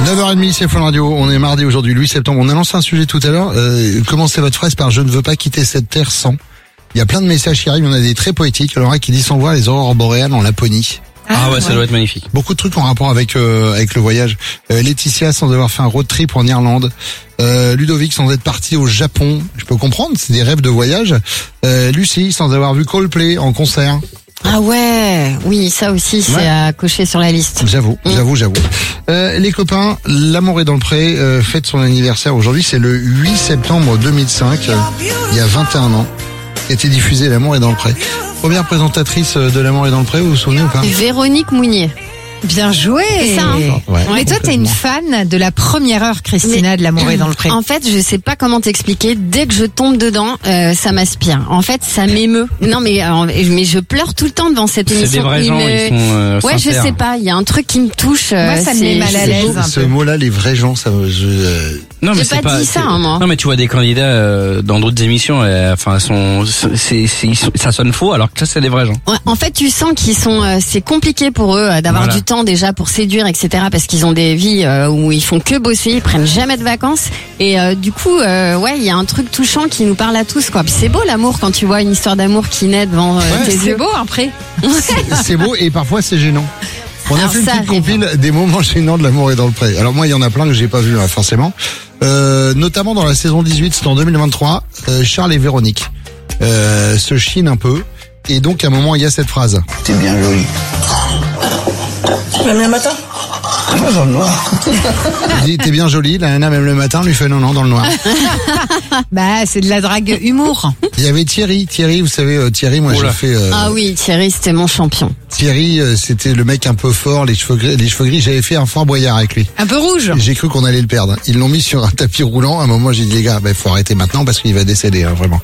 9h30, c'est Fun Radio. On est mardi aujourd'hui, le 8 septembre. On a lancé un sujet tout à l'heure. Commencez votre phrase par « Je ne veux pas quitter cette terre sans ». Il y a plein de messages qui arrivent. On a des très poétiques. Il y en a qui dit « Sans voir les aurores boréales en Laponie ». Ah ouais, ça doit être magnifique. Beaucoup de trucs en rapport avec le voyage. Laetitia sans avoir fait un road trip en Irlande. Ludovic sans être parti au Japon. Je peux comprendre, c'est des rêves de voyage. Lucie sans avoir vu Coldplay en concert. Ah ouais, oui, ça aussi, c'est à cocher sur la liste. J'avoue. Les copains, L'amour est dans le pré fête son anniversaire aujourd'hui. C'est le 8 septembre 2005, il y a 21 ans. A été diffusé L'amour est dans le pré. Première présentatrice de L'amour est dans le pré, vous vous souvenez ou pas? Véronique Mounier. Bien joué. C'est ça, hein. Ouais, Mais toi, t'es une fan de la première heure, Christina, de L'amour est dans le pré. En fait, je sais pas comment t'expliquer. Dès que je tombe dedans, ça m'aspire. En fait, ça m'émeut. Non, mais je pleure tout le temps devant cette émission. C'est des vrais gens, ils sont ouais, je sincères. sais pas. Il y a un truc qui me touche. Moi, ça me met mal à l'aise. Ce mot-là, les vrais gens, ça Non, mais J'ai c'est pas dit ça, c'est- hein, moi. Non, mais tu vois des candidats dans d'autres émissions, enfin, ça sonne faux, alors que ça, c'est des vrais gens. Ouais, en fait, tu sens qu'ils sont. C'est compliqué pour eux d'avoir Voilà. du temps déjà pour séduire, etc. Parce qu'ils ont des vies où ils font que bosser, ils prennent jamais de vacances. Et du coup, ouais, il y a un truc touchant qui nous parle à tous, quoi. Puis c'est beau l'amour quand tu vois une histoire d'amour qui naît devant tes C'est yeux. beau, un pré. c'est beau et parfois c'est gênant. On a Alors fait une ça petite arrive. compile des moments gênants de L'amour est dans le pré. Alors moi, il y en a plein que j'ai pas vu forcément. Notamment dans la saison 18, c'était en 2023, Charles et Véronique se chinent un peu. Et donc à un moment, il y a cette phrase. T'es bien jolie. Même le matin? Dans le noir. Il dit, t'es bien jolie, la nana même le matin, lui fait non, dans le noir. Bah, c'est de la drague humour. Il y avait Thierry, vous savez, Thierry, moi j'ai Oula. fait... Ah oui, Thierry, c'était mon champion. Thierry, c'était le mec un peu fort, les cheveux gris, j'avais fait un Fort Boyard avec lui. Un peu rouge. J'ai cru qu'on allait le perdre. Ils l'ont mis sur un tapis roulant. À un moment, j'ai dit, les gars, faut arrêter maintenant parce qu'il va décéder, vraiment.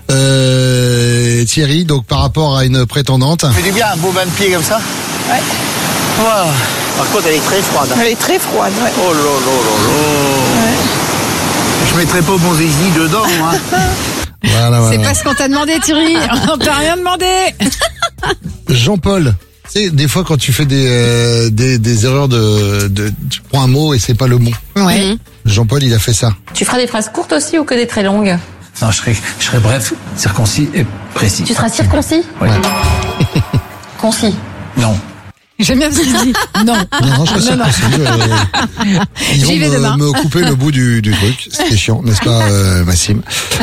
Thierry, donc par rapport à une prétendante. Ça fait du bien, un beau bain de pied comme ça? Ouais. Wow. Par contre, elle est très froide. Elle est très froide, ouais. Oh là là là là. Je mettrai pas mon zizi dedans, hein. Voilà. C'est pas ce qu'on t'a demandé, Thierry. On t'a rien demandé. Jean-Paul. Tu sais, des fois, quand tu fais des erreurs tu prends un mot et c'est pas le mot. Ouais. Jean-Paul, il a fait ça. Tu feras des phrases courtes aussi ou que des très longues? Non, je serai bref, circoncis et précis. Tu seras circoncis? Ouais. Concis. Non. J'aime bien ce qu'il dit. Non. Non, je sais pas. Ils J'y vais vont demain. me couper le bout du truc. C'était chiant, n'est-ce pas, Massim?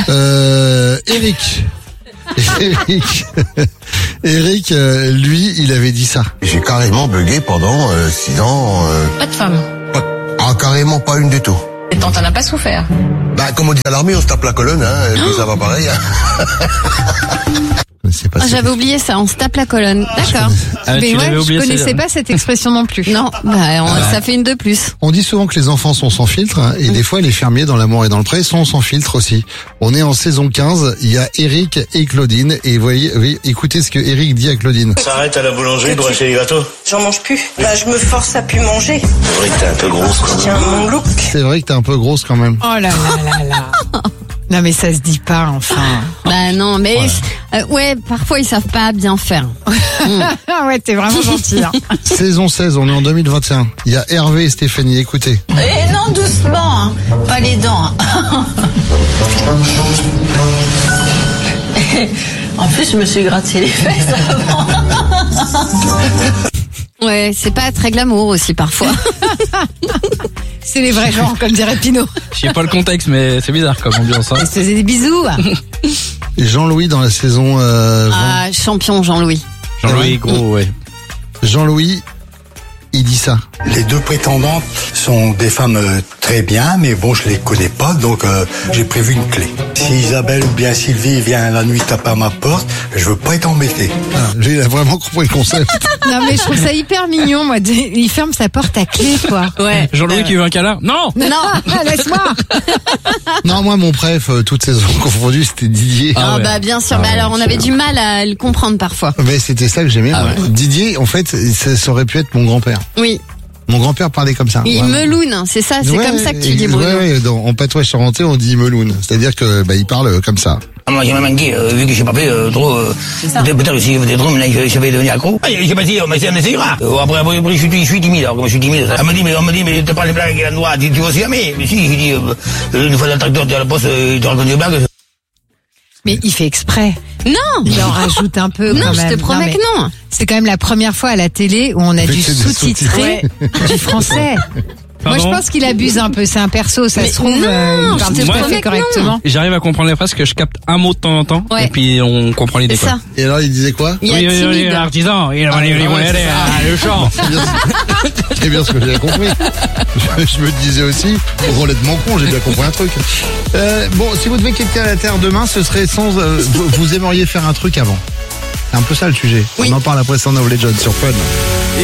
Eric, lui, il avait dit ça. J'ai carrément bugué pendant 6 ans. Pas de femme. Carrément pas une du tout. Et t'en as pas souffert. Bah, comme on dit à l'armée, on se tape la colonne, hein. Tout ça va pareil, hein. C'est pas J'avais oublié ça, on se tape la colonne. D'accord. Ah, Mais tu ouais, l'avais oublié, je connaissais celle-là. pas cette expression non plus. Non, ça fait une de plus. On dit souvent que les enfants sont sans filtre, hein, et des fois les fermiers dans L'amour et dans le pré sont sans filtre aussi. On est en saison 15, il y a Eric et Claudine, et voyez, oui, écoutez ce que Eric dit à Claudine. S'arrête à la boulangerie pour acheter des gâteaux. J'en mange plus. Bah, je me force à plus manger. C'est vrai que t'es un peu grosse, quand même. Tiens, mon look. C'est vrai que t'es un peu grosse quand même. Oh là là là là. Non, mais ça se dit pas, enfin. Bah non, mais ouais, parfois ils savent pas bien faire. Ah ouais, t'es vraiment gentil. Hein. Saison 16, on est en 2021. Il y a Hervé et Stéphanie, écoutez. Eh non, doucement, hein. Pas les dents. Hein. En plus, je me suis gratté les fesses avant. Ouais, c'est pas très glamour aussi parfois. C'est les vrais gens, comme dirait Pinot. Je sais pas le contexte, mais c'est bizarre comme ambiance. Hein. Elle se faisait des bisous. Et Jean-Louis dans la saison... Ah, champion Jean-Louis. Jean-Louis Gros, ouais. Jean-Louis, il dit ça. Les deux prétendantes sont des femmes très bien, mais bon, je les connais pas, donc j'ai prévu une clé. Si Isabelle ou bien Sylvie vient la nuit taper à ma porte, je veux pas être embêté. Ah, lui, il a vraiment compris le concept. Non, mais je trouve ça hyper mignon, moi. Il ferme sa porte à clé, quoi. Ouais. Jean-Louis qui veut un câlin? Non! Non, laisse-moi. Non, moi, mon préf, toutes saisons confondues, c'était Didier. Ah ouais. bah bien sûr, mais alors on avait du mal à le comprendre parfois. Mais c'était ça que j'aimais. moi. ouais. Didier, en fait, ça aurait pu être mon grand-père. Oui. Mon grand-père parlait comme ça. Il meloune, c'est ça, c'est comme ça que tu dis, Bruno. Ouais, en patois charentais, on dit meloune. C'est-à-dire que, il parle comme ça. Moi, j'ai même manqué, vu que j'ai pas fait trop, peut-être si j'avais trop, maintenant, je vais devenir accro. J'ai pas dit, mais on essayera. Après, je suis timide, alors, comme je suis timide, on me dit, mais t'as pas les blagues à l'endroit, tu vas aussi jamais. Mais si, j'ai dit, une fois dans le tracteur, tu as la poste, il te raconte des blagues. Mais il fait exprès. Non! Il en rajoute un peu, Non, quand même. je te promets que non. C'est quand même la première fois à la télé où on a dû sous-titrer du français. Moi, je pense qu'il abuse un peu. C'est un perso, ça se trouve, il parle tout à fait correctement. J'arrive à comprendre les phrases que je capte un mot de temps en temps, et puis on comprend l'idée. C'est ça. Et alors, il disait quoi? Oui, l'artisan, il va le chant. C'est bien ce que j'ai compris. Je me disais aussi, relativement con, j'ai bien compris un truc. Bon, si vous devez quitter la Terre demain, ce serait sans... vous aimeriez faire un truc avant. C'est un peu ça le sujet. On en parle après Sound of Legend sur Fun.